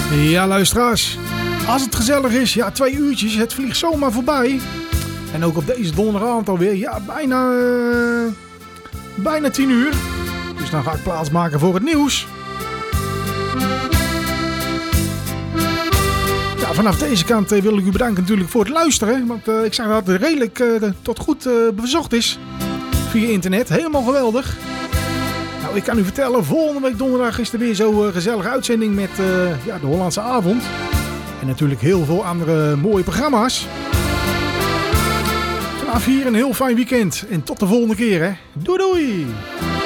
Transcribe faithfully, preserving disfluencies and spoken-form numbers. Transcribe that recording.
Ja, luisteraars. Als het gezellig is, ja, twee uurtjes, het vliegt zomaar voorbij. En ook op deze donderdagavond alweer, ja, bijna, uh, bijna tien uur. Dus dan ga ik plaatsmaken voor het nieuws. Ja, vanaf deze kant uh, wil ik u bedanken natuurlijk voor het luisteren. Want uh, ik zag dat het redelijk uh, tot goed uh, bezocht is. Via internet, helemaal geweldig. Nou, ik kan u vertellen, volgende week donderdag is er weer zo'n uh, gezellige uitzending met uh, ja, de Hollandse Avond. En natuurlijk heel veel andere mooie programma's. Vanaf hier een heel fijn weekend. En tot de volgende keer, hè. Doei doei!